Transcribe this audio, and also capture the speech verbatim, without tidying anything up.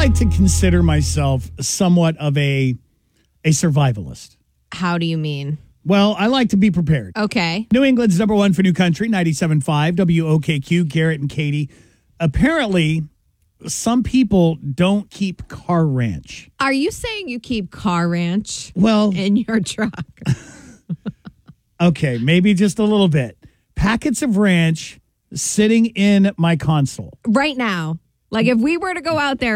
like to consider myself somewhat of a a survivalist. How do you mean? Well, I like to be prepared. Okay. New England's number one for New Country, ninety-seven point five, W O K Q, Garrett and Katie. Apparently, some people don't keep car ranch. Are you saying you keep car ranch Well, in your truck? okay, maybe just a little bit. Packets of ranch sitting in my console. Right now. Like if we were to go out there